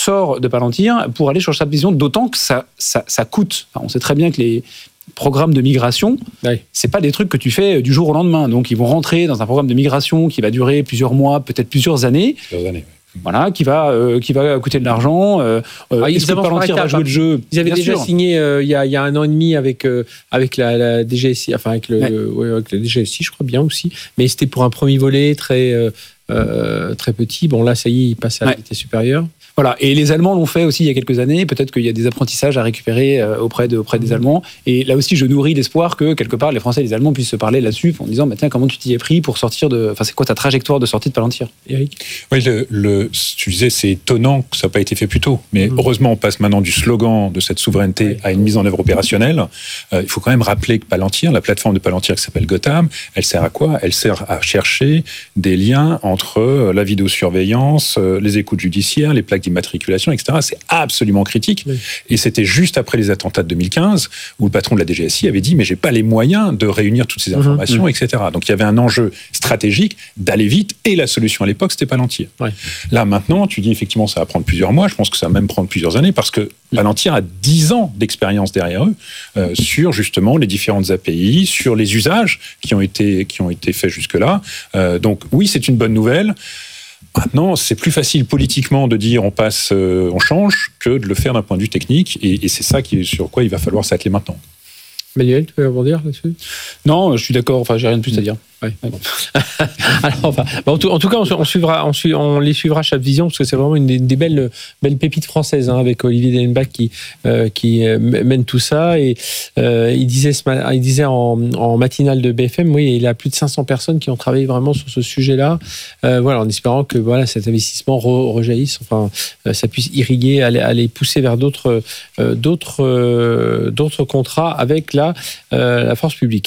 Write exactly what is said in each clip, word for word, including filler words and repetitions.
sors de Palantir pour aller sur ShadowVision, d'autant que ça, ça, ça coûte. Enfin, on sait très bien que les programmes de migration, oui. c'est pas des trucs que tu fais du jour au lendemain. Donc, ils vont rentrer dans un programme de migration qui va durer plusieurs mois, peut-être plusieurs années. Plusieurs années, oui. Voilà, qui va, euh, qui va coûter de l'argent. Euh, ah, est-ce que Palantir va jouer le jeu ? Ils avaient Bien déjà sûr. signé euh, il, y a, il y a un an et demi avec, euh, avec la, la D G S I, enfin avec le, ouais. euh, ouais, avec la D G S I, je crois bien aussi. Mais c'était pour un premier volet très, euh, euh, très petit. Bon, là, ça y est, il passe à la ouais. vitesse supérieure. Voilà, et les Allemands l'ont fait aussi il y a quelques années. Peut-être qu'il y a des apprentissages à récupérer auprès, de, auprès des Allemands. Et là aussi, je nourris l'espoir que, quelque part, les Français et les Allemands puissent se parler là-dessus en disant, bah, tiens, comment tu t'y es pris pour sortir de... Enfin, c'est quoi ta trajectoire de sortie de Palantir, Eric ? Oui, le, le, tu disais, c'est étonnant que ça n'a pas été fait plus tôt. Mais mmh. heureusement, on passe maintenant du slogan de cette souveraineté oui. à une mise en œuvre opérationnelle. Euh, il faut quand même rappeler que Palantir, la plateforme de Palantir qui s'appelle Gotham, elle sert à quoi ? Elle sert à chercher des liens entre la vidéosurveillance, les écoutes judiciaires, les plaques d'immatriculation, et cetera. C'est absolument critique. Oui. Et c'était juste après les attentats de deux mille quinze où le patron de la D G S I avait dit « mais j'ai pas les moyens de réunir toutes ces informations, mmh. et cetera » Donc il y avait un enjeu stratégique d'aller vite et la solution à l'époque, c'était Palantir. Oui. Là, maintenant, tu dis effectivement ça va prendre plusieurs mois, je pense que ça va même prendre plusieurs années parce que Palantir a dix ans d'expérience derrière eux euh, sur justement les différentes A P I, sur les usages qui ont été, qui ont été faits jusque-là. Euh, donc oui, c'est une bonne nouvelle. Maintenant, c'est plus facile politiquement de dire on passe, euh, on change, que de le faire d'un point de vue technique, et, et c'est ça qui est sur quoi il va falloir s'atteler maintenant. Manuel, tu peux rebondir là-dessus ? Non, je suis d'accord, enfin, j'ai rien de plus à dire. Ouais. Alors, enfin, en, tout, en tout cas, on, on, suivra, on, suit, on les suivra ShadowVision parce que c'est vraiment une des, des belles, belles pépites françaises hein, avec Olivier Dellenbach qui, euh, qui euh, mène tout ça. Et euh, il disait, ce, il disait en, en matinale de B F M, oui, il a plus de cinq cents personnes qui ont travaillé vraiment sur ce sujet-là. Euh, voilà, en espérant que voilà, cet investissement re, rejaillisse, enfin, euh, ça puisse irriguer, aller, aller pousser vers d'autres, euh, d'autres, euh, d'autres contrats avec la, euh, la force publique.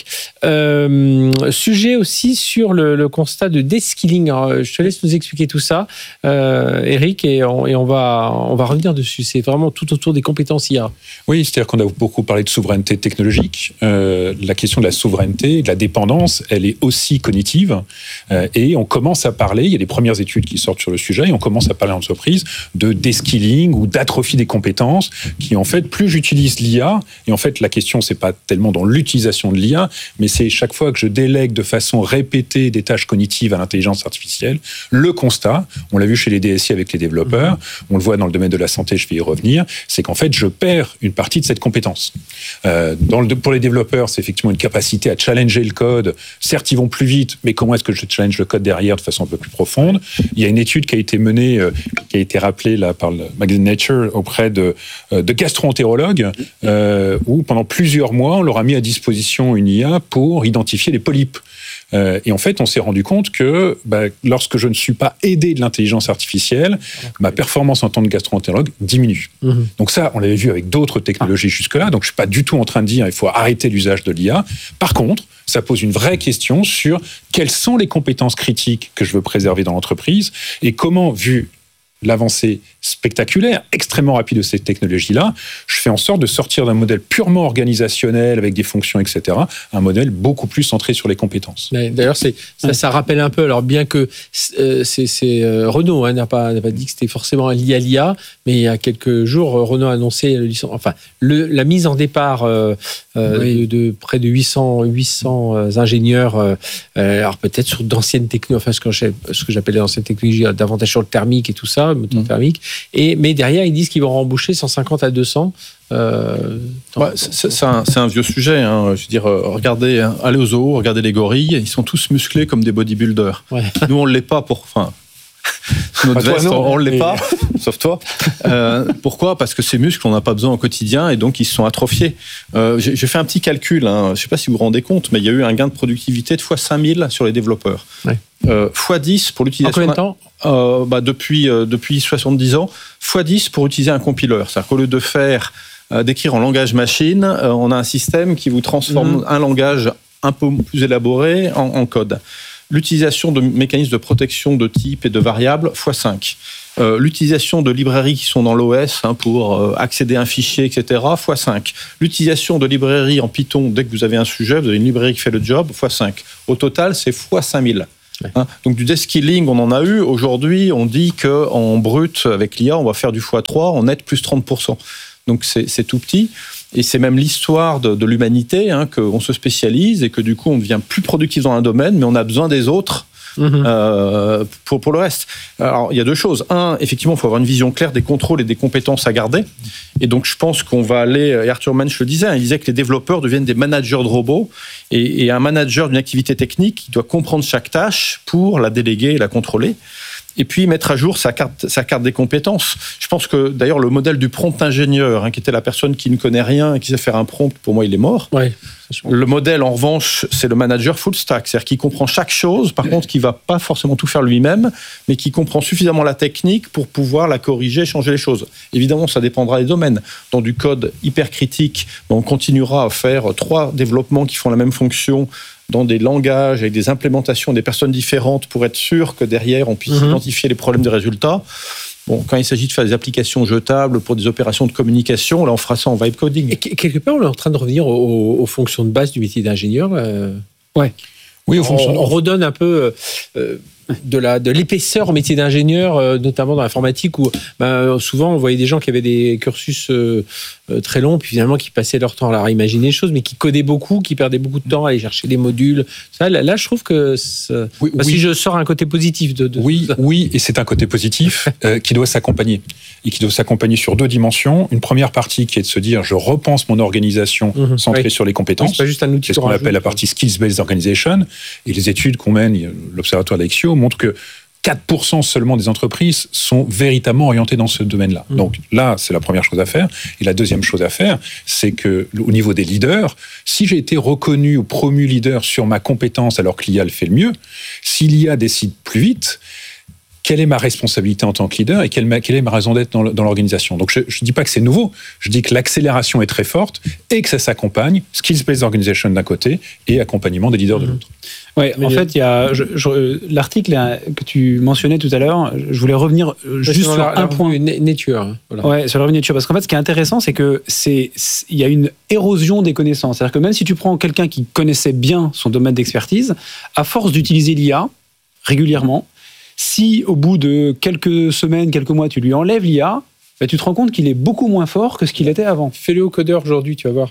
Euh, sujet aussi sur le, le constat de deskilling. Alors, je te laisse nous expliquer tout ça, euh, Eric, et, on, et on, va, on va revenir dessus. C'est vraiment tout autour des compétences I A. Oui, c'est-à-dire qu'on a beaucoup parlé de souveraineté technologique. Euh, la question de la souveraineté, de la dépendance, elle est aussi cognitive. Euh, et on commence à parler, il y a des premières études qui sortent sur le sujet, et on commence à parler en entreprise de deskilling ou d'atrophie des compétences, qui en fait, plus j'utilise l'I A, et en fait, la question, c'est pas tellement dans l'utilisation de l'I A, mais c'est chaque fois que je délègue de façon répéter des tâches cognitives à l'intelligence artificielle. Le constat, on l'a vu chez les D S I avec les développeurs, mmh. on le voit dans le domaine de la santé, je vais y revenir, c'est qu'en fait, je perds une partie de cette compétence. Euh, dans le, pour les développeurs, c'est effectivement une capacité à challenger le code. Certes, ils vont plus vite, mais comment est-ce que je challenge le code derrière de façon un peu plus profonde ? Il y a une étude qui a été menée, euh, qui a été rappelée là, par le magazine Nature auprès de, euh, de gastro-entérologues, euh, où pendant plusieurs mois, on leur a mis à disposition une I A pour identifier les polypes. Euh, et en fait, on s'est rendu compte que bah, lorsque je ne suis pas aidé de l'intelligence artificielle, ma performance en tant que gastro-entérologue diminue. Mmh. Donc ça, on l'avait vu avec d'autres technologies jusque-là. Donc je ne suis pas du tout en train de dire qu'il faut arrêter l'usage de l'I A. Par contre, ça pose une vraie question sur quelles sont les compétences critiques que je veux préserver dans l'entreprise et comment, vu l'avancée spectaculaire, extrêmement rapide de cette technologie-là, je fais en sorte de sortir d'un modèle purement organisationnel avec des fonctions, et cetera, un modèle beaucoup plus centré sur les compétences. D'ailleurs, c'est, ça, ça rappelle un peu, alors bien que euh, c'est, c'est euh, Renault hein, n'a, pas, n'a pas dit que c'était forcément lié à l'I A, mais il y a quelques jours, Renault a annoncé le, enfin, le, la mise en départ euh, euh, oui. de, de près de huit cents, huit cents ingénieurs, euh, alors peut-être sur d'anciennes technologies, enfin ce que, ce que j'appelle d'anciennes technologies, davantage sur le thermique et tout ça, moteur mmh. thermique. Et, mais derrière, ils disent qu'ils vont rembaucher cent cinquante à deux cents. Euh, ouais, c'est, c'est, un, c'est un vieux sujet. Hein. Je veux dire, regardez, allez au zoo, regardez les gorilles, ils sont tous musclés comme des bodybuilders. Ouais. Nous, on ne l'est pas pour. Enfin, notre veste, non, on ne l'est mais... pas, sauf toi. Euh, pourquoi ? Parce que ces muscles, on n'a pas besoin au quotidien et donc ils se sont atrophiés. Euh, j'ai, j'ai fait un petit calcul, hein. Je ne sais pas si vous vous rendez compte, mais il y a eu un gain de productivité de fois cinq mille sur les développeurs. Ouais. Euh, fois dix pour l'utilisation. En combien de temps ? euh, bah, depuis, euh, depuis soixante-dix ans, fois dix pour utiliser un compileur. C'est-à-dire qu'au lieu de faire, euh, d'écrire en langage machine, euh, on a un système qui vous transforme mmh. un langage un peu plus élaboré en, en code. L'utilisation de mécanismes de protection de type et de variables, fois cinq. Euh, l'utilisation de librairies qui sont dans l'O S hein, pour euh, accéder à un fichier, et cetera, fois cinq. L'utilisation de librairies en Python, dès que vous avez un sujet, vous avez une librairie qui fait le job, fois cinq. Au total, c'est fois cinq mille. Ouais. Hein, donc du deskilling, on en a eu. Aujourd'hui, on dit qu'en brut, avec l'I A, on va faire du fois trois, en net plus trente pour cent. Donc c'est, c'est tout petit. Et c'est même l'histoire de, de l'humanité, hein, qu'on se spécialise et que du coup, on devient plus productif dans un domaine, mais on a besoin des autres. Mmh. Euh, pour, pour le reste. Alors, il y a deux choses. Un, effectivement, il faut avoir une vision claire des contrôles et des compétences à garder. Et donc, je pense qu'on va aller... Et Arthur Mensch le disait, hein, il disait que les développeurs deviennent des managers de robots. Et, et un manager d'une activité technique, il doit comprendre chaque tâche pour la déléguer et la contrôler. Et puis mettre à jour sa carte, sa carte des compétences. Je pense que, d'ailleurs, le modèle du prompt ingénieur, hein, qui était la personne qui ne connaît rien et qui sait faire un prompt, pour moi, il est mort. Ouais. Le modèle, en revanche, c'est le manager full stack, c'est-à-dire qu'il comprend chaque chose, par contre, qui ne va pas forcément tout faire lui-même, mais qui comprend suffisamment la technique pour pouvoir la corriger, changer les choses. Évidemment, ça dépendra des domaines. Dans du code hyper critique, on continuera à faire trois développements qui font la même fonction dans des langages, avec des implémentations des personnes différentes pour être sûr que derrière, on puisse mmh. identifier les problèmes des résultats. Bon, quand il s'agit de faire des applications jetables pour des opérations de communication, là, on fera ça en vibe coding. Et quelque part, on est en train de revenir aux, aux fonctions de base du métier d'ingénieur. Euh... Ouais. Oui, aux fonctions. On, on redonne un peu euh, de, la, de l'épaisseur au métier d'ingénieur, euh, notamment dans l'informatique, où ben, souvent on voyait des gens qui avaient des cursus euh, euh, très longs, puis finalement qui passaient leur temps à leur imaginer les choses, mais qui codaient beaucoup, qui perdaient beaucoup de temps à aller chercher des modules. Ça, là, là, je trouve que oui, bah, oui. si je sors un côté positif de, de oui, oui, et c'est un côté positif euh, qui doit s'accompagner et qui doit s'accompagner sur deux dimensions. Une première partie qui est de se dire je repense mon organisation mmh, centrée oui. sur les compétences. Oui, c'est pas juste un outil. C'est ce qu'on appelle la partie skills-based organization. Et les études qu'on mène, l'observatoire d'Alexio, montrent que quatre pour cent seulement des entreprises sont véritablement orientées dans ce domaine-là. Mmh. Donc là, c'est la première chose à faire. Et la deuxième chose à faire, c'est que au niveau des leaders, si j'ai été reconnu ou promu leader sur ma compétence alors que l'I A le fait le mieux, si l'I A décide plus vite, quelle est ma responsabilité en tant que leader et quelle, quelle est ma raison d'être dans, dans l'organisation. Donc je ne dis pas que c'est nouveau, je dis que l'accélération est très forte et que ça s'accompagne, skills-based organization d'un côté et accompagnement des leaders mmh. de l'autre. Oui, en fait, il y a je, je, l'article que tu mentionnais tout à l'heure, je voulais revenir juste sur la, un la point. Nature. Voilà. Ouais, sur la revue Nature. Parce qu'en fait, ce qui est intéressant, c'est que c'est, il y a une érosion des connaissances. C'est-à-dire que même si tu prends quelqu'un qui connaissait bien son domaine d'expertise, à force d'utiliser l'I A régulièrement, si au bout de quelques semaines, quelques mois, tu lui enlèves l'I A, bah, tu te rends compte qu'il est beaucoup moins fort que ce qu'il était avant. Fais-le au codeur aujourd'hui, tu vas voir.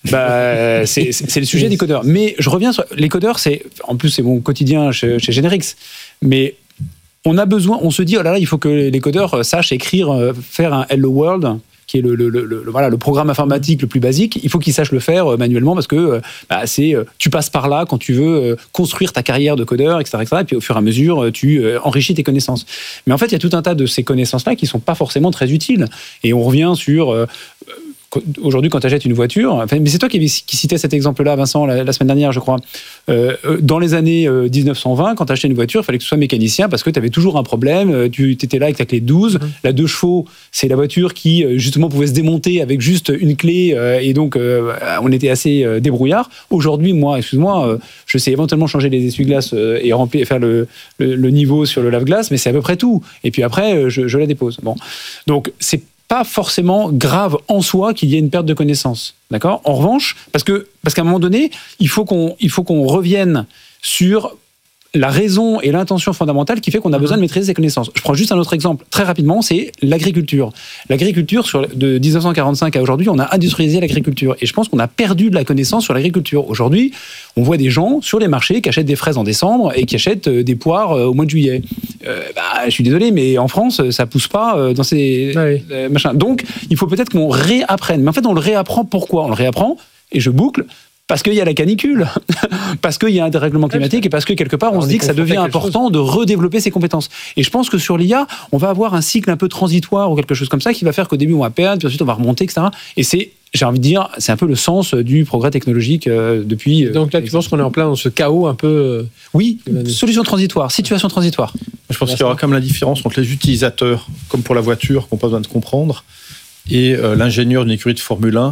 Bah, c'est, c'est, c'est le sujet des codeurs. Mais je reviens sur les codeurs, c'est, en plus c'est mon quotidien chez, chez Generix, mais on a besoin, on se dit, oh là là, il faut que les codeurs sachent écrire, faire un Hello World, qui est le, le, le, le, voilà, le programme informatique le plus basique, il faut qu'ils sachent le faire manuellement parce que bah, c'est, tu passes par là quand tu veux construire ta carrière de codeur, et cetera, et cetera. Et puis au fur et à mesure, tu enrichis tes connaissances. Mais en fait, il y a tout un tas de ces connaissances-là qui ne sont pas forcément très utiles. Et on revient sur... Euh, aujourd'hui, quand tu achètes une voiture, enfin, mais c'est toi qui, qui citais cet exemple-là, Vincent, la, la semaine dernière, je crois. Euh, dans les années euh, dix-neuf cent vingt, quand tu achetais une voiture, il fallait que tu sois mécanicien parce que tu avais toujours un problème. Tu étais là avec ta clé douze. Mmh. La deux chevaux, c'est la voiture qui, justement, pouvait se démonter avec juste une clé. Euh, et donc, euh, on était assez euh, débrouillard. Aujourd'hui, moi, excuse-moi, euh, je sais éventuellement changer les essuie-glaces euh, et remplir, faire le, le, le niveau sur le lave-glace, mais c'est à peu près tout. Et puis après, euh, je, je la dépose. Bon. Donc, c'est pas forcément grave en soi qu'il y ait une perte de connaissances, d'accord ? En revanche, parce que parce qu'à un moment donné, il faut qu'on il faut qu'on revienne sur la raison et l'intention fondamentale qui fait qu'on a besoin de maîtriser ces connaissances. Je prends juste un autre exemple, très rapidement, c'est l'agriculture. L'agriculture, sur, de dix-neuf cent quarante-cinq à aujourd'hui, on a industrialisé l'agriculture. Et je pense qu'on a perdu de la connaissance sur l'agriculture. Aujourd'hui, on voit des gens sur les marchés qui achètent des fraises en décembre et qui achètent des poires au mois de juillet. Euh, bah, je suis désolé, mais en France, ça pousse pas dans ces ah oui. euh, machins. Donc, il faut peut-être qu'on réapprenne. Mais en fait, on le réapprend pourquoi ? On le réapprend, et je boucle, parce qu'il y a la canicule, parce qu'il y a un dérèglement climatique et parce que quelque part on, on se dit que ça devient important chose. de redévelopper ses compétences. Et je pense que sur l'I A, on va avoir un cycle un peu transitoire ou quelque chose comme ça qui va faire qu'au début on va perdre, puis ensuite on va remonter, et cetera. Et c'est, j'ai envie de dire, c'est un peu le sens du progrès technologique euh, depuis... Euh, Donc là, tu penses qu'on est en plein dans ce chaos un peu... Euh, oui, solution transitoire, situation transitoire. Je pense qu'il y aura quand même la différence entre les utilisateurs, comme pour la voiture, qui n'ont pas besoin de comprendre, et euh, l'ingénieur d'une écurie de Formule un,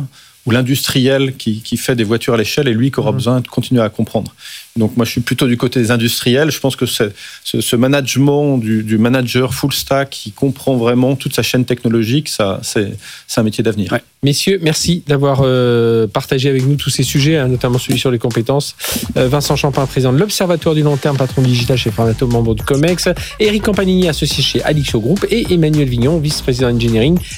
ou l'industriel qui, qui fait des voitures à l'échelle et lui qui aura mmh. besoin de continuer à comprendre. Donc moi je suis plutôt du côté des industriels. Je pense que c'est, ce, ce management du, du manager full stack qui comprend vraiment toute sa chaîne technologique, ça, c'est, c'est un métier d'avenir. Ouais. Messieurs, merci d'avoir euh, partagé avec nous tous ces sujets, hein, notamment celui sur les compétences. Euh, Vincent Champin, président de l'Observatoire du long terme, patron digital chez Framatome, membre du COMEX. Éric Campanini, associé chez Alixo Group. Et Emmanuel Vignon, vice-président engineering